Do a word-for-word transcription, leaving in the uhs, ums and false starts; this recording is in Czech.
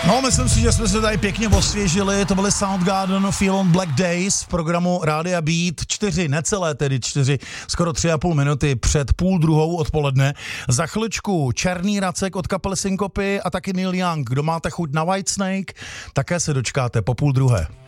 No, myslím si, že jsme se tady pěkně osvěžili, to byly Soundgarden, Feel on Black Days v programu Rádia Beat, čtyři, necelé tedy čtyři, skoro tři a půl minuty před půl druhou odpoledne. Za chviličku Černý racek od kapely Syncopy a taky Neil Young. Kdo máte chuť na Whitesnake, také se dočkáte po půl druhé.